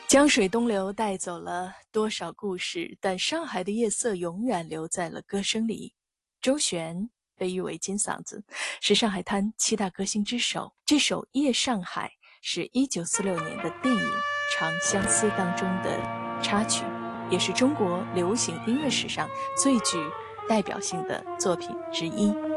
江水东流带走了多少故事，但上海的夜色永远留在了歌声里。周璇被誉为金嗓子，是上海滩7大歌星之首。这首《夜上海》是1946年的电影《长相思》当中的插曲，也是中国流行音乐史上最具代表性的作品之一。